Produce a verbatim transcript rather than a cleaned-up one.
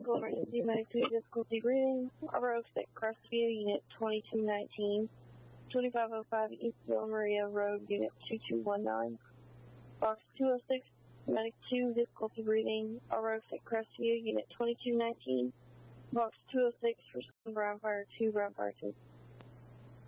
Medical emergency, medic two, difficulty breathing. R O six, Crestview, unit twenty-two nineteen. twenty-five oh five East Villa Maria Road, unit two two one nine. Box two oh six, medic two, difficulty breathing. R O six, Crestview, unit twenty-two nineteen. Box two oh six for Brown Fire two, Brown Fire two.